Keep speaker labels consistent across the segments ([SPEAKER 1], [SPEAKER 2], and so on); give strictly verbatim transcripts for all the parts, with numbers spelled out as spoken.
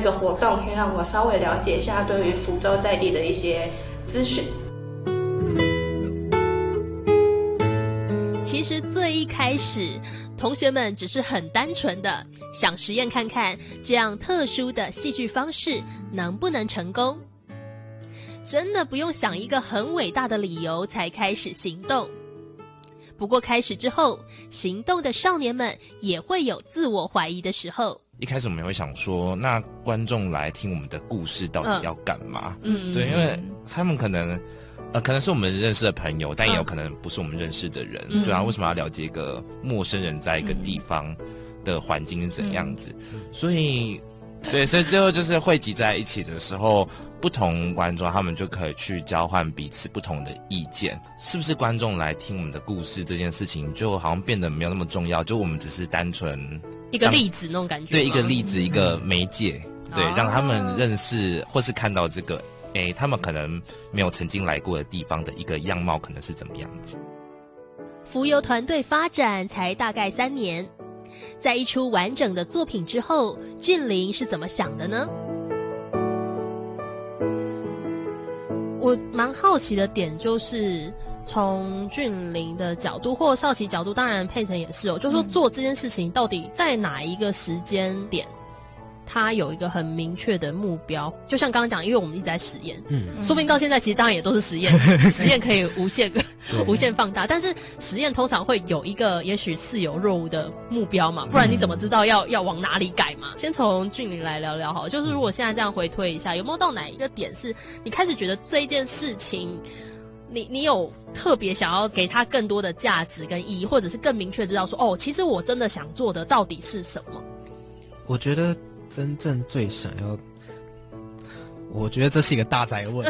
[SPEAKER 1] 个活动，可以让我稍微了解一下对于福州在地的一些资讯。
[SPEAKER 2] 其实最一开始，同学们只是很单纯的想实验看看这样特殊的戏剧方式能不能成功。真的不用想一个很伟大的理由才开始行动。不过开始之后，行动的少年们也会有自我怀疑的时候。
[SPEAKER 3] 一开始我们也会想说，那观众来听我们的故事到底要干嘛？
[SPEAKER 2] 嗯，
[SPEAKER 3] 对，因为他们可能呃，可能是我们认识的朋友，但也有可能不是我们认识的人，嗯、对啊，为什么要了解一个陌生人在一个地方的环境是怎样子？嗯、所以，对，所以最后就是汇集在一起的时候，不同观众他们就可以去交换彼此不同的意见。是不是观众来听我们的故事这件事情，就好像变得没有那么重要？就我们只是单纯
[SPEAKER 2] 一个例子那种感觉，
[SPEAKER 3] 对，一个例子，一个媒介，对，
[SPEAKER 2] 哦、
[SPEAKER 3] 让他们认识或是看到这个。诶，他们可能没有曾经来过的地方的一个样貌可能是怎么样子。
[SPEAKER 2] 浮游团队发展才大概三年，在一出完整的作品之后，俊霖是怎么想的呢？我蛮好奇的点就是从俊霖的角度或少奇角度，当然佩岑也是哦，就是说做这件事情到底在哪一个时间点他有一个很明确的目标，就像刚刚讲，因为我们一直在实验，嗯，说不定到现在其实当然也都是实验，实验可以无限个无限放大，但是实验通常会有一个也许似有若无的目标嘛，不然你怎么知道要要往哪里改嘛？先从俊霖来聊聊好了，就是如果现在这样回推一下，有没有到哪一个点是你开始觉得这一件事情，你你有特别想要给他更多的价值跟意义，或者是更明确知道说，哦，其实我真的想做的到底是什么？
[SPEAKER 4] 我觉得。真正最想要，我觉得这是一个大哉问，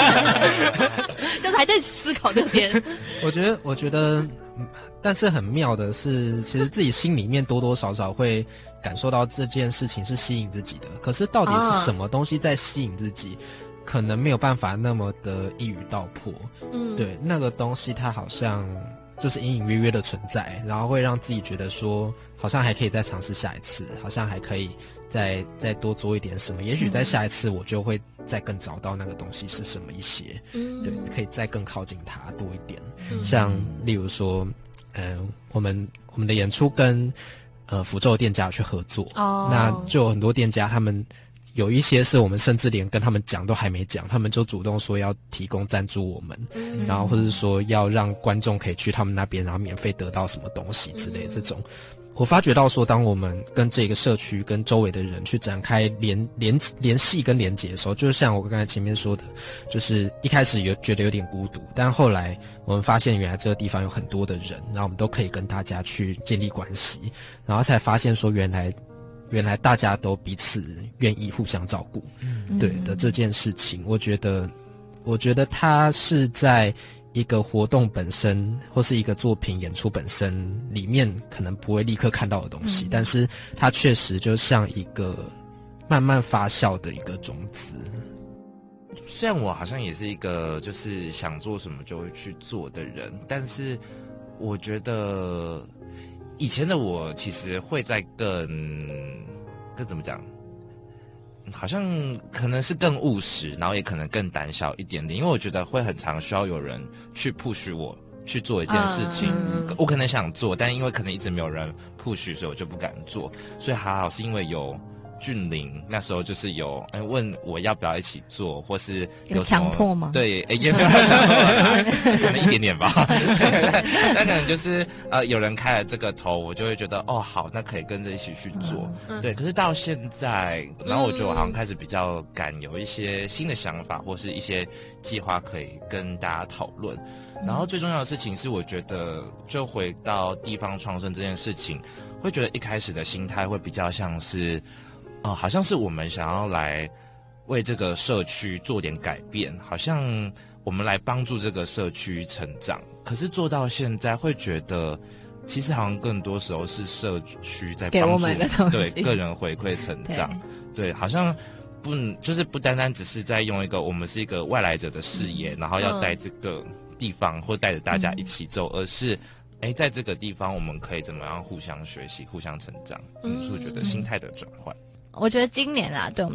[SPEAKER 2] 就是还在思考这边。
[SPEAKER 4] 我觉得，我觉得，但是很妙的是，其实自己心里面多多少少会感受到这件事情是吸引自己的。可是到底是什么东西在吸引自己，啊、可能没有办法那么的一语道破。嗯，对，那个东西它好像就是隐隐约约的存在，然后会让自己觉得说，好像还可以再尝试下一次，好像还可以。再再多做一点什么，也许在下一次我就会再更找到那个东西是什么一些，嗯，对，可以再更靠近它多一点。嗯、像例如说，呃，我们我们的演出跟呃福州的店家去合作，哦，那就有很多店家他们有一些是我们甚至连跟他们讲都还没讲，他们就主动说要提供赞助我们，嗯、然后或者是说要让观众可以去他们那边，然后免费得到什么东西之类的这种。我发觉到说，当我们跟这个社区、跟周围的人去展开联联联系跟连结的时候，就像我刚才前面说的，就是一开始有觉得有点孤独，但后来我们发现原来这个地方有很多的人，然后我们都可以跟大家去建立关系，然后才发现说原来原来大家都彼此愿意互相照顾，嗯，对的这件事情，我觉得，我觉得它是在。一个活动本身或是一个作品演出本身里面可能不会立刻看到的东西，嗯、但是它确实就像一个慢慢发酵的一个种子。
[SPEAKER 3] 虽然我好像也是一个就是想做什么就会去做的人，但是我觉得以前的我其实会在更更怎么讲，好像可能是更务实，然后也可能更胆小一点点，因为我觉得会很常需要有人去 push 我去做一件事情，嗯、我可能想做，但因为可能一直没有人 push， 所以我就不敢做。所以还好是因为有俊霖，那时候就是有哎问我要不要一起做，或是有
[SPEAKER 5] 强迫吗？
[SPEAKER 3] 对，哎也没有强迫，可能一点点吧。但可能就是呃有人开了这个头，我就会觉得哦好，那可以跟着一起去做。嗯、对，可是到现在，然后我觉得我好像开始比较敢有一些新的想法，或是一些计划可以跟大家讨论。然后最重要的事情是，我觉得就回到地方创生这件事情，会觉得一开始的心态会比较像是。哦，好像是我们想要来为这个社区做点改变，好像我们来帮助这个社区成长。可是做到现在，会觉得其实好像更多时候是社区在帮助
[SPEAKER 5] 给我们的东西，
[SPEAKER 3] 对个人回馈成长。对，对，好像不就是不单单只是在用一个我们是一个外来者的视野，嗯、然后要带这个地方、嗯、或带着大家一起走，而是。哎，在这个地方，我们可以怎么样互相学习、互相成长？嗯，所以我觉得心态的转换。
[SPEAKER 5] 我觉得今年啊，对我们